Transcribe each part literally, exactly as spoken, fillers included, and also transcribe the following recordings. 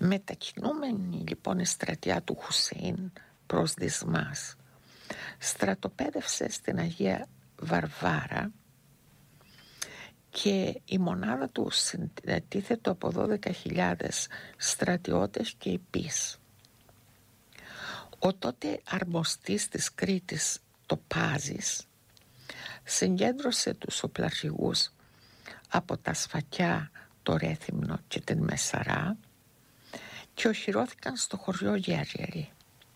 Μετακινούμενη λοιπόν η στρατιά του Χουσέιν προς Δυσμάς, στρατοπέδευσε στην Αγία Βαρβάρα και η μονάδα του συντίθετο από δώδεκα χιλιάδες στρατιώτες και υπείς. Ο τότε αρμοστής της Κρήτης Τοπάζης συγκέντρωσε τους οπλαρχηγούς από τα Σφακιά, το Ρέθυμνο και την Μεσαρά και οχυρώθηκαν στο χωριό Γέργερη.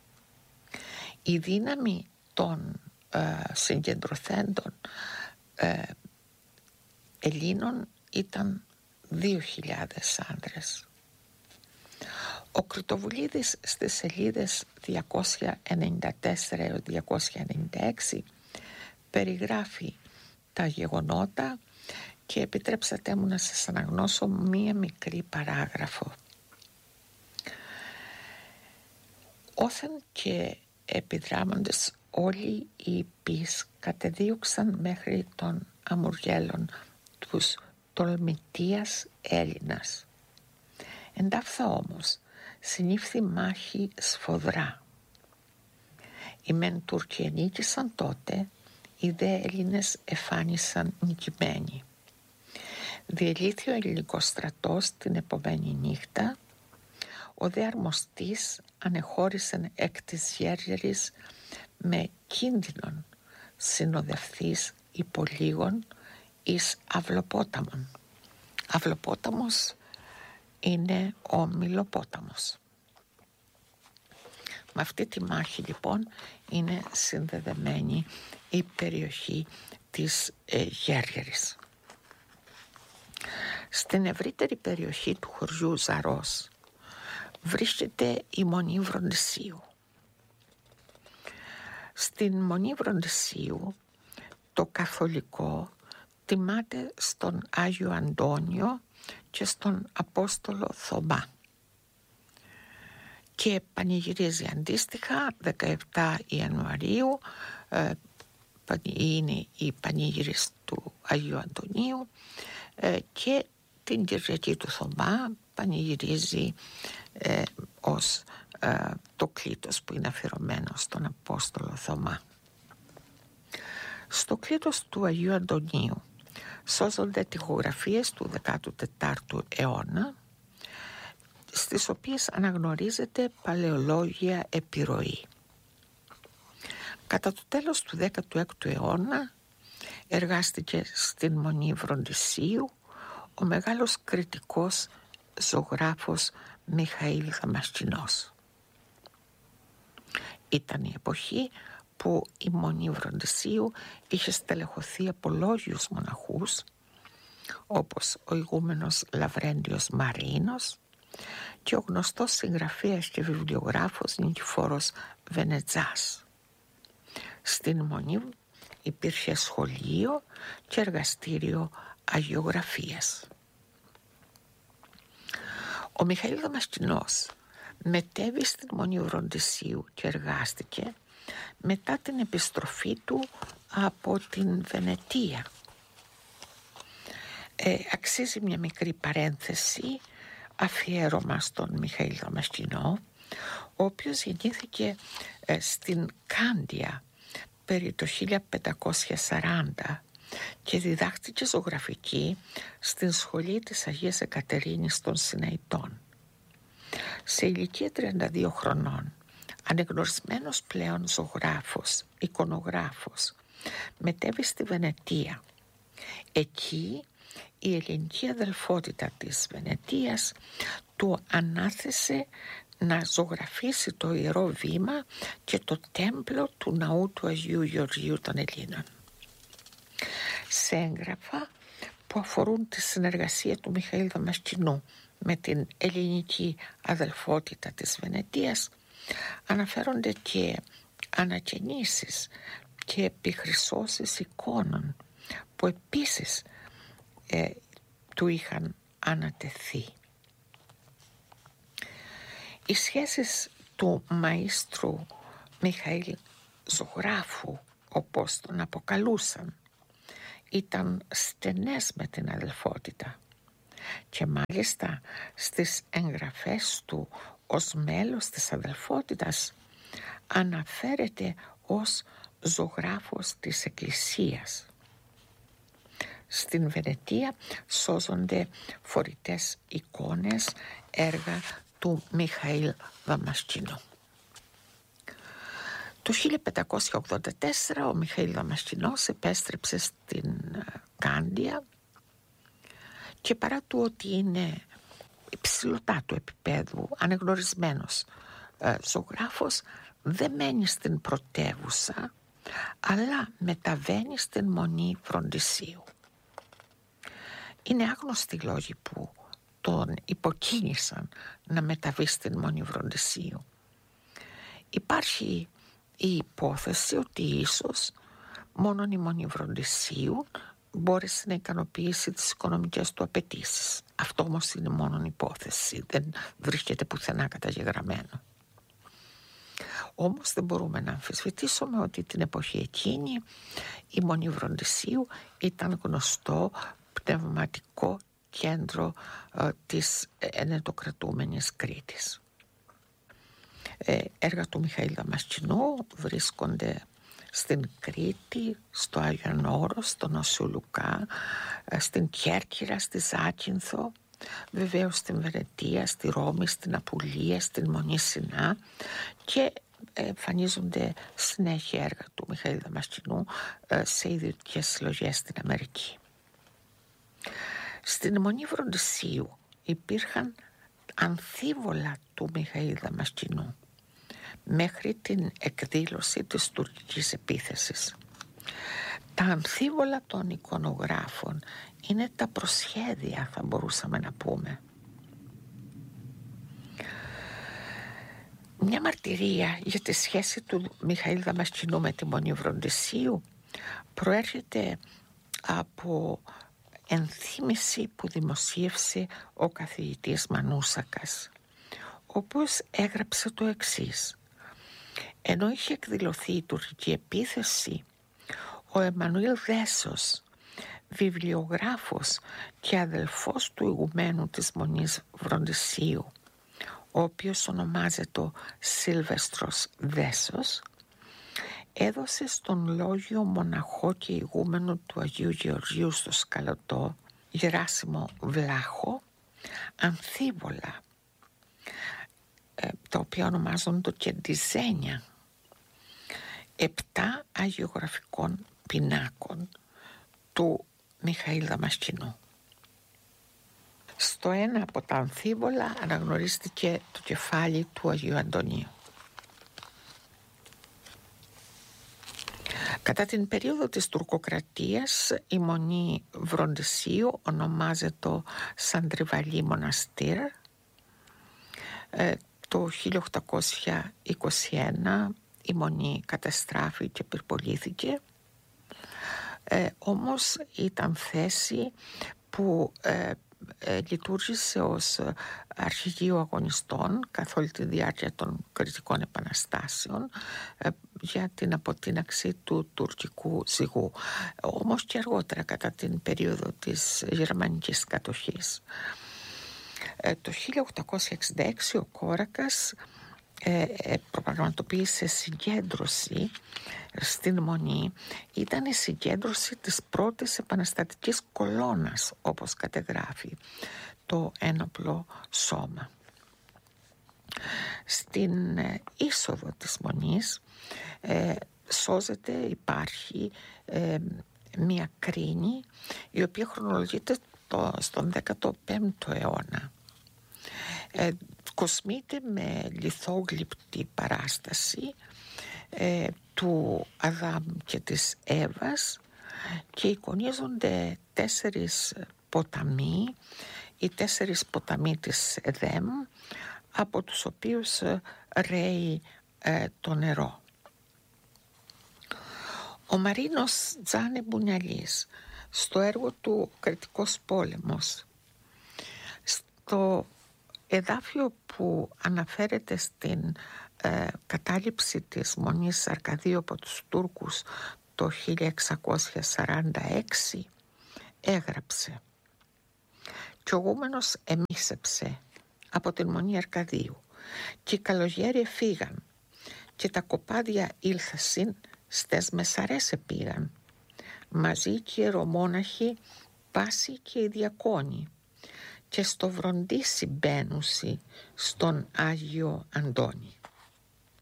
Η δύναμη των ε, συγκεντρωθέντων ε, Ελλήνων ήταν δύο χιλιάδες άντρες. Ο Κρητοβουλίδης στις σελίδες διακόσια ενενήντα τέσσερα έως διακόσια ενενήντα έξι περιγράφει τα γεγονότα και επιτρέψατε μου να σας αναγνώσω μία μικρή παράγραφο. Όθεν και επιδράμοντες όλοι οι υπείς κατεδίωξαν μέχρι των Αμουργέλων τους τολμητίας Έλληνας. Εντάφθα όμως συνήφθη μάχη σφοδρά. Οι μεν Τούρκοι ενίκησαν τότε, οι δε Έλληνες εφάνισαν νικημένοι. Διελήθη ο ελληνικός στρατός την επομένη νύχτα, ο δε αρμοστής ανεχώρησεν εκ της Γέργερης με κίνδυνον συνοδευθείς υπολίγων εις Αυλοπόταμον. Αυλοπόταμος είναι ο Μιλοπόταμος. Με αυτή τη μάχη λοιπόν είναι συνδεδεμένη η περιοχή της ε, Γέργερης. Στην ευρύτερη περιοχή του χωριού Ζαρός βρίσκεται η Μονή Βροντισίου. Στην Μονή Βροντισίου το καθολικό τιμάται στον Άγιο Αντώνιο και στον Απόστολο Θωμά και πανηγυρίζει αντίστοιχα δεκαεπτά Ιανουαρίου, ε, είναι η πανήγυρις του Αγίου Αντωνίου, ε, και την Κυριακή του Θωμά πανηγυρίζει ε, ως ε, το κλήτος που είναι αφιερωμένο στον Απόστολο Θωμά. Στο κλήτος του Αγίου Αντωνίου σώζονται τοιχογραφίες του δέκατου τέταρτου αιώνα, στις οποίες αναγνωρίζεται παλαιολόγια επιρροή. Κατά το τέλος του δέκατου έκτου αιώνα εργάστηκε στην Μονή Βροντισίου ο μεγάλος κρητικός ζωγράφος Μιχαήλ Δαμασκηνός. Ήταν η εποχή που η Μονή Βροντισίου είχε στελεχωθεί από λόγιους μοναχούς όπως ο ηγούμενος Λαβρέντιος Μαρίνος και ο γνωστός συγγραφέας και βιβλιογράφος Νικηφόρος Βενετζάς. Στην Μονή υπήρχε σχολείο και εργαστήριο αγιογραφίας. Ο Μιχαήλ Δαμασκηνός μετέβη στην Μονή Βροντισίου και εργάστηκε μετά την επιστροφή του από την Βενετία. Ε, αξίζει μια μικρή παρένθεση αφιέρωμα στον Μιχαήλ Δαμασκηνό, ο οποίος γεννήθηκε ε, στην Κάντια περί το χίλια πεντακόσια σαράντα και διδάχτηκε ζωγραφική στην σχολή της Αγίας Εκατερίνης των Σιναητών. Σε ηλικία τριάντα δύο χρονών, ανεγνωρισμένος πλέον ζωγράφος, εικονογράφος, μετέβη στη Βενετία. Εκεί η ελληνική αδελφότητα της Βενετίας του ανάθεσε να ζωγραφίσει το Ιερό Βήμα και το τέμπλο του ναού του Αγίου Γεωργίου των Ελλήνων. Σε έγγραφα που αφορούν τη συνεργασία του Μιχαήλ Δαμασκηνού με την ελληνική αδελφότητα της Βενετίας αναφέρονται και ανακαινήσεις και επιχρυσώσεις εικόνων που επίσης ε, του είχαν ανατεθεί. Οι σχέσεις του μαΐστρου Μιχαήλ ζωγράφου, όπως τον αποκαλούσαν, ήταν στενές με την αδελφότητα. και μάλιστα στις εγγραφές του ως μέλος της αδελφότητας αναφέρεται ως ζωγράφος της Εκκλησίας. Στην Βενετία σώζονται φορητές εικόνες, έργα του Μιχαήλ Δαμασκηνού. Το χίλια πεντακόσια ογδόντα τέσσερα ο Μιχαήλ Δαμασκηνός επέστρεψε στην Κάντια και παρά του ότι είναι υψηλωτά του επίπεδου, ανεγνωρισμένος ε, ζωγράφος, δεν μένει στην πρωτεύουσα, αλλά μεταβαίνει στην Μονή Φροντισίου. Είναι άγνωστοι λόγοι που τον υποκίνησαν να μεταβεί στην Μονή Φροντισίου. Υπάρχει η υπόθεση ότι ίσως μόνο η Μονή Φροντισίου μπόρεσε να ικανοποιήσει τις οικονομικές του απαιτήσεις. Αυτό όμως είναι μόνο υπόθεση, δεν βρίσκεται πουθενά καταγεγραμμένο. Όμως δεν μπορούμε να αμφισβητήσουμε ότι την εποχή εκείνη η Μονή Φροντισίου ήταν γνωστό πνευματικό κέντρο ε, της ενετοκρατούμενης Κρήτης. Ε, έργα του Μιχαήλ Δαμασκηνού βρίσκονται στην Κρήτη, στο Άγιον Όρος, στο Νόσιο Λουκά, ε, στην Κέρκυρα, στη Ζάκυνθο, βεβαίως στην Βενετία, στη Ρώμη, στην Απουλία, στην Μονή Σινά, και εμφανίζονται συνέχεια έργα του Μιχαήλ Δαμασκηνού ε, σε ιδιωτικές συλλογές στην Αμερική. Στην Μονή Φροντισίου υπήρχαν αμφίβολα του Μιχαήλ Δαμασκηνού μέχρι την εκδήλωση της τουρκικής επίθεσης. Τα αμφίβολα των εικονογράφων είναι τα προσχέδια, θα μπορούσαμε να πούμε. Μια μαρτυρία για τη σχέση του Μιχαήλ Δαμασκηνού με τη Μονή Φροντισίου προέρχεται από ενθύμηση που δημοσίευσε ο καθηγητής Μανούσακας, ο οποίος έγραψε το εξής: ενώ είχε εκδηλωθεί η τουρκική επίθεση, ο Εμμανουήλ Δέσος, βιβλιογράφος και αδελφός του ηγουμένου της Μονής Φροντισίου, ο οποίος ονομάζεται Σίλβεστρος Δέσος, έδωσε στον λόγιο μοναχό και ηγούμενο του Αγίου Γεωργίου στο Σκαλωτό, Γεράσιμο Βλάχο, αμφίβολα, ε, τα οποία ονομάζονται και ντιζένια, επτά αγιογραφικών πινάκων του Μιχαήλ Δαμασκηνού. Στο ένα από τα αμφίβολα αναγνωρίστηκε το κεφάλι του Αγίου Αντωνίου. Κατά την περίοδο της τουρκοκρατίας η Μονή Φροντισίου ονομάζεται Σαντριβαλή Μοναστήρ. Ε, το χίλια οκτακόσια είκοσι ένα η Μονή καταστράφη και πυρπολήθηκε, ε, όμως ήταν θέση που ε, ε, λειτουργήσε ως αρχηγείο αγωνιστών καθ' όλη τη διάρκεια των κρητικών επαναστάσεων ε, για την αποτείναξη του τουρκικού ζυγού, όμως και αργότερα κατά την περίοδο της γερμανικής κατοχής. Ε, το χίλια οκτακόσια εξήντα έξι ο Κόρακας ε, ε, προγραμματοποίησε συγκέντρωση στην Μονή. Ήταν η συγκέντρωση της πρώτης επαναστατικής κολόνας, όπως κατεγράφει το ένοπλο σώμα. Στην ε, είσοδο της Μονής ε, σώζεται, υπάρχει ε, μια κρίνη η οποία χρονολογείται το, στον δέκατο πέμπτο αιώνα. Ε, κοσμείται με λιθόγλυπτη παράσταση ε, του Αδάμ και της Εύας και εικονίζονται τέσσερις ποταμοί, οι τέσσερις ποταμοί της Εδέμ, από τους οποίους ρέει ε, το νερό. Ο Μαρίνος Τζάνε Μπουνιαλής στο έργο του «Κρητικός πόλεμος», στο εδάφιο που αναφέρεται στην ε, κατάληψη της Μονής Αρκαδίου από τους Τούρκους το χίλια εξακόσια σαράντα έξι, έγραψε: Κι ο γούμενος εμίσεψε από την Μονή Αρκαδίου, κι οι καλογέροι φύγαν, και τα κοπάδια ήλθασιν στες Μεσαρές επήγαν, μαζί και οι ιερομόναχοι πάση και οι διακόνοι, και στο βροντίσι μπαίνουσι στον Άγιο Αντώνη.